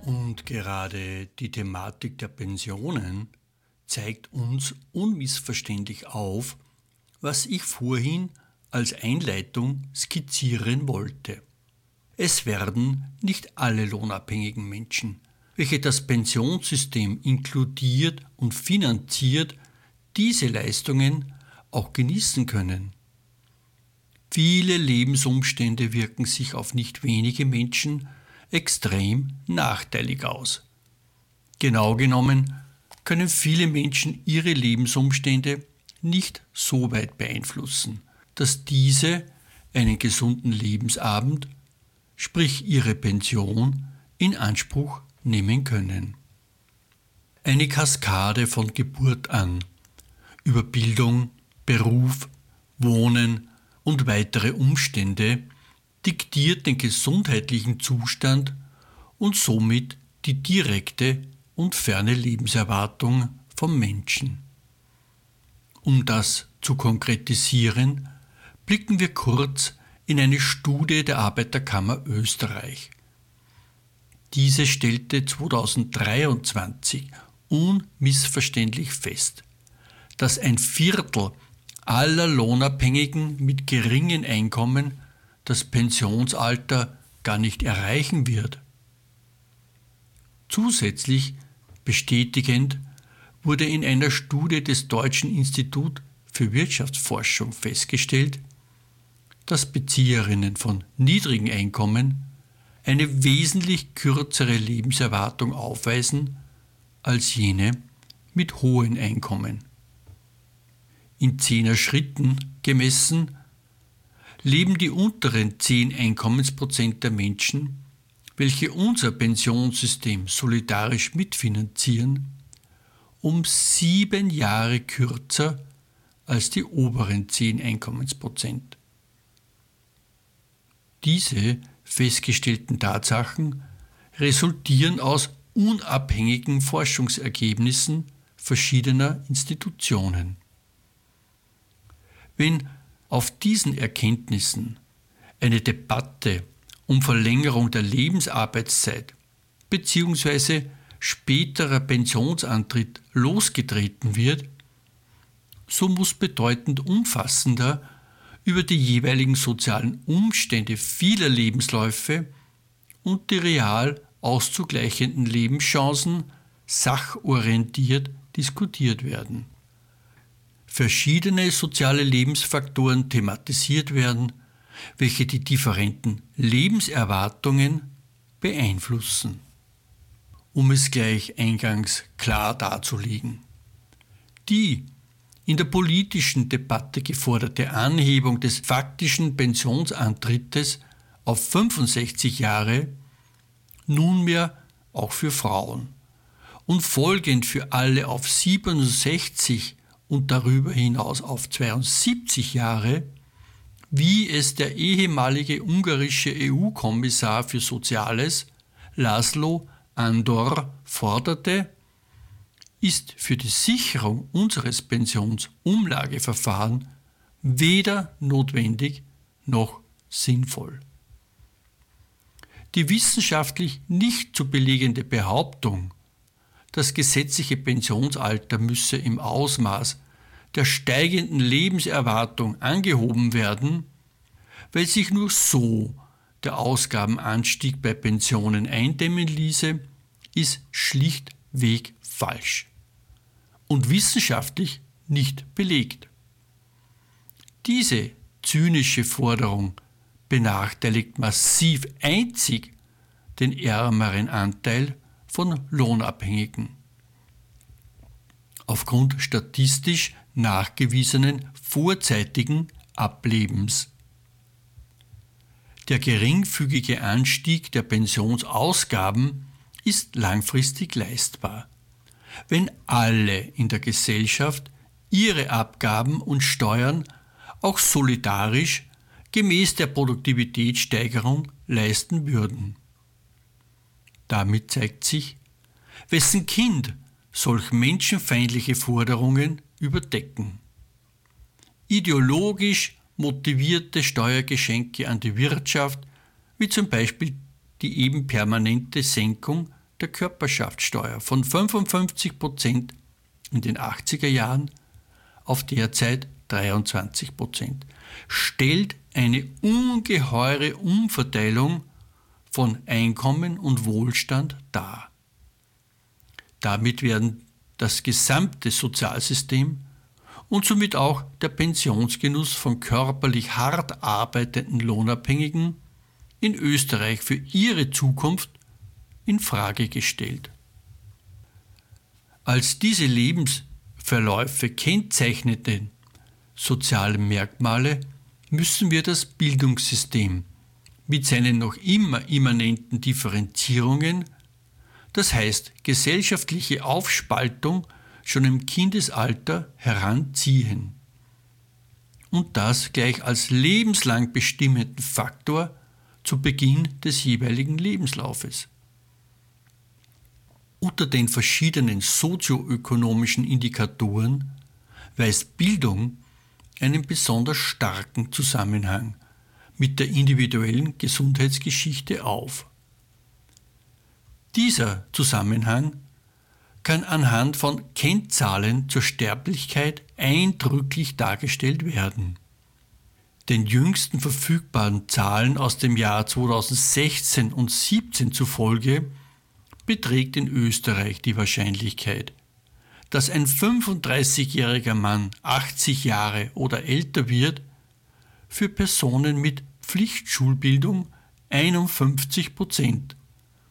Und gerade die Thematik der Pensionen zeigt uns unmissverständlich auf, was ich vorhin als Einleitung skizzieren wollte. Es werden nicht alle lohnabhängigen Menschen, welche das Pensionssystem inkludiert und finanziert, diese Leistungen auch genießen können. Viele Lebensumstände wirken sich auf nicht wenige Menschen extrem nachteilig aus. Genau genommen können viele Menschen ihre Lebensumstände nicht so weit beeinflussen, dass diese einen gesunden Lebensabend, sprich ihre Pension, in Anspruch nehmen können. Eine Kaskade von Geburt an, über Bildung, Beruf, Wohnen und weitere Umstände diktiert den gesundheitlichen Zustand und somit die direkte und ferne Lebenserwartung vom Menschen. Um das zu konkretisieren, blicken wir kurz in eine Studie der Arbeiterkammer Österreich. Diese stellte 2023 unmissverständlich fest, dass ein Viertel aller Lohnabhängigen mit geringen Einkommen das Pensionsalter gar nicht erreichen wird. Zusätzlich bestätigend wurde in einer Studie des Deutschen Instituts für Wirtschaftsforschung festgestellt, dass Bezieherinnen von niedrigen Einkommen eine wesentlich kürzere Lebenserwartung aufweisen als jene mit hohen Einkommen. In 10er Schritten gemessen leben die unteren 10 Einkommensprozent der Menschen, welche unser Pensionssystem solidarisch mitfinanzieren, um 7 Jahre kürzer als die oberen 10 Einkommensprozent. Diese festgestellten Tatsachen resultieren aus unabhängigen Forschungsergebnissen verschiedener Institutionen. Wenn auf diesen Erkenntnissen eine Debatte um Verlängerung der Lebensarbeitszeit bzw. späterer Pensionsantritt losgetreten wird, so muss bedeutend umfassender über die jeweiligen sozialen Umstände vieler Lebensläufe und die real auszugleichenden Lebenschancen sachorientiert diskutiert werden. Verschiedene soziale Lebensfaktoren thematisiert werden, welche die differenten Lebenserwartungen beeinflussen. Um es gleich eingangs klar darzulegen: Die in der politischen Debatte geforderte Anhebung des faktischen Pensionsantrittes auf 65 Jahre, nunmehr auch für Frauen, und folgend für alle auf 67 und darüber hinaus auf 72 Jahre, wie es der ehemalige ungarische EU-Kommissar für Soziales, Laszlo Andor, forderte, ist für die Sicherung unseres Pensionsumlageverfahrens weder notwendig noch sinnvoll. Die wissenschaftlich nicht zu belegende Behauptung, das gesetzliche Pensionsalter müsse im Ausmaß der steigenden Lebenserwartung angehoben werden, weil sich nur so der Ausgabenanstieg bei Pensionen eindämmen ließe, ist schlichtweg falsch und wissenschaftlich nicht belegt. Diese zynische Forderung benachteiligt massiv einzig den ärmeren Anteil von Lohnabhängigen. Aufgrund statistisch nachgewiesenen vorzeitigen Ablebens. Der geringfügige Anstieg der Pensionsausgaben ist langfristig leistbar, wenn alle in der Gesellschaft ihre Abgaben und Steuern auch solidarisch gemäß der Produktivitätssteigerung leisten würden. Damit zeigt sich, wessen Kind solch menschenfeindliche Forderungen überdecken. Ideologisch motivierte Steuergeschenke an die Wirtschaft, wie zum Beispiel die eben permanente Senkung der Körperschaftssteuer von 55% in den 80er Jahren auf derzeit 23% stellt eine ungeheure Umverteilung von Einkommen und Wohlstand dar. Damit werden das gesamte Sozialsystem und somit auch der Pensionsgenuss von körperlich hart arbeitenden Lohnabhängigen in Österreich für ihre Zukunft in Frage gestellt. Als diese Lebensverläufe kennzeichneten sozialen Merkmale müssen wir das Bildungssystem mit seinen noch immer immanenten Differenzierungen, das heißt gesellschaftliche Aufspaltung, schon im Kindesalter heranziehen. Und das gleich als lebenslang bestimmenden Faktor zu Beginn des jeweiligen Lebenslaufes. Unter den verschiedenen sozioökonomischen Indikatoren weist Bildung einen besonders starken Zusammenhang mit der individuellen Gesundheitsgeschichte auf. Dieser Zusammenhang kann anhand von Kennzahlen zur Sterblichkeit eindrücklich dargestellt werden. Den jüngsten verfügbaren Zahlen aus dem Jahr 2016 und 2017 zufolge beträgt in Österreich die Wahrscheinlichkeit, dass ein 35-jähriger Mann 80 Jahre oder älter wird, für Personen mit Pflichtschulbildung 51%.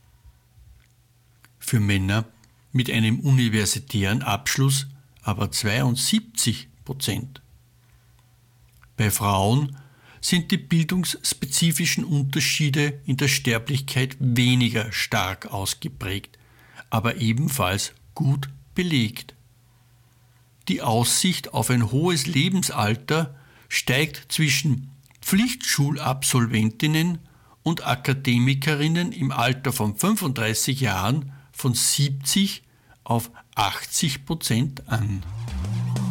Für Männer mit einem universitären Abschluss aber 72%. Bei Frauen sind die bildungsspezifischen Unterschiede in der Sterblichkeit weniger stark ausgeprägt, aber ebenfalls gut belegt. Die Aussicht auf ein hohes Lebensalter steigt zwischen Pflichtschulabsolventinnen und Akademikerinnen im Alter von 35 Jahren von 70 auf 80% an.